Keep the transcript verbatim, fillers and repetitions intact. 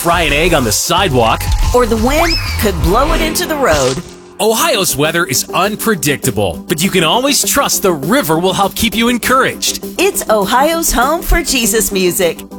fry an egg on the sidewalk, or the wind could blow it into the road. Ohio's weather is unpredictable, but you can always trust the river will help keep you encouraged. It's Ohio's home for Jesus music.